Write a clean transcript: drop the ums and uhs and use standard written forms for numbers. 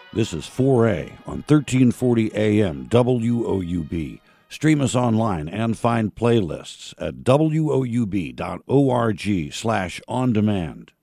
This is 4A on 1340 AM WOUB. Stream us online and find playlists at woub.org/on-demand.